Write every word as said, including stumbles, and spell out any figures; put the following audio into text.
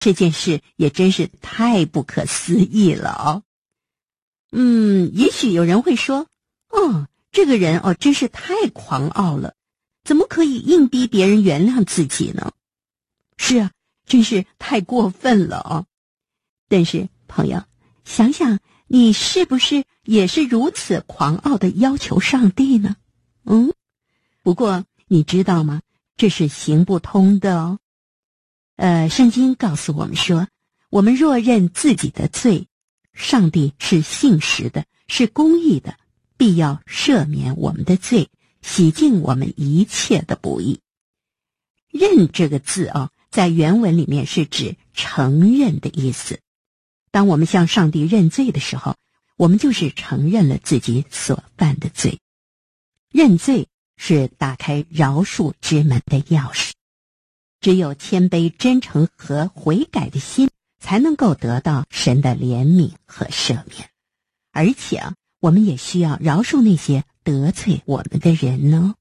这件事也真是太不可思议了哦。嗯，也许有人会说，哦，这个人哦真是太狂傲了，怎么可以硬逼别人原谅自己呢？是啊，真是太过分了哦。但是朋友，想想你是不是也是如此狂傲的要求上帝呢？嗯，不过你知道吗？这是行不通的哦。呃，圣经告诉我们说，我们若认自己的罪，上帝是信实的，是公义的，必要赦免我们的罪，洗净我们一切的不义。认这个字啊，在原文里面是指承认的意思。当我们向上帝认罪的时候，我们就是承认了自己所犯的罪。认罪是打开饶恕之门的钥匙。只有谦卑、真诚和悔改的心，才能够得到神的怜悯和赦免。而且啊，我们也需要饶恕那些得罪我们的人呢。